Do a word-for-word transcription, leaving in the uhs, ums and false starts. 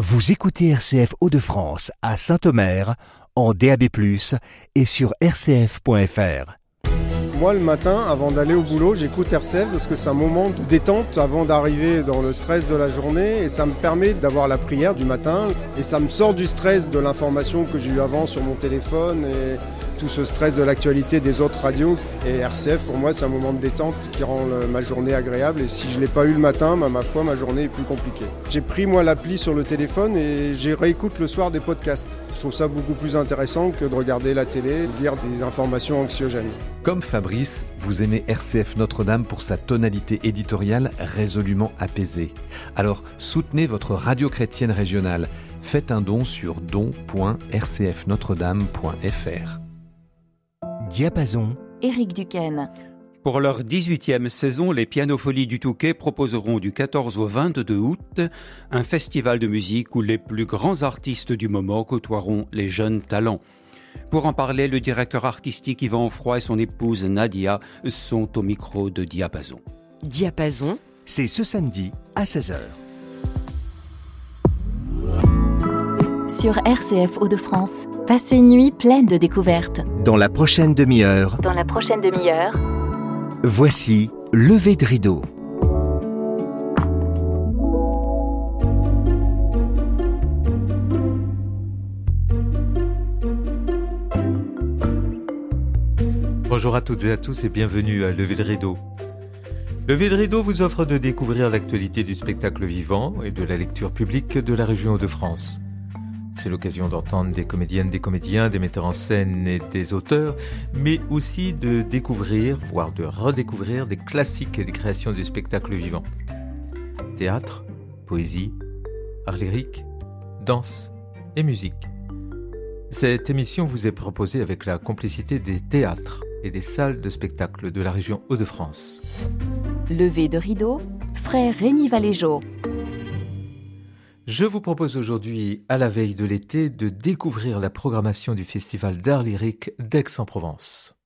Vous écoutez R C F Hauts-de-France à Saint-Omer, en D A B plus, et sur r c f point f r. Moi, le matin, avant d'aller au boulot, j'écoute R C F parce que c'est un moment de détente avant d'arriver dans le stress de la journée et ça me permet d'avoir la prière du matin et ça me sort du stress de l'information que j'ai eu avant sur mon téléphone et tout ce stress de l'actualité des autres radios. Et R C F, pour moi, c'est un moment de détente qui rend le, ma journée agréable et si je ne l'ai pas eu le matin, bah, ma foi, ma journée est plus compliquée. J'ai pris, moi, l'appli sur le téléphone et j'ai réécoute le soir des podcasts. Je trouve ça beaucoup plus intéressant que de regarder la télé, de lire des informations anxiogènes. Comme Fabrice, vous aimez R C F Notre-Dame pour sa tonalité éditoriale résolument apaisée. Alors soutenez votre radio chrétienne régionale. Faites un don sur don point r c f notre dame point f r. Diapason. Éric Duquesne. Pour leur dix-huitième saison, les Pianofolies du Touquet proposeront du quatorze au vingt-deux août un festival de musique où les plus grands artistes du moment côtoieront les jeunes talents. Pour en parler, le directeur artistique Yvan Froid et son épouse Nadia sont au micro de Diapason. Diapason, c'est ce samedi à seize heures. Sur R C F Hauts-de-France, passez une nuit pleine de découvertes. Dans la prochaine demi-heure, Dans la prochaine demi-heure, voici Lever de rideau. Bonjour à toutes et à tous et bienvenue à Lever de rideau. Lever de rideau vous offre de découvrir l'actualité du spectacle vivant et de la lecture publique de la région Hauts-de-France. C'est l'occasion d'entendre des comédiennes, des comédiens, des metteurs en scène et des auteurs, mais aussi de découvrir, voire de redécouvrir des classiques et des créations du spectacle vivant. Théâtre, poésie, art lyrique, danse et musique. Cette émission vous est proposée avec la complicité des théâtres et des salles de spectacle de la région Hauts-de-France. Lever de rideau, frère Rémi Valéjo. Je vous propose aujourd'hui, à la veille de l'été, de découvrir la programmation du Festival d'art lyrique d'Aix-en-Provence.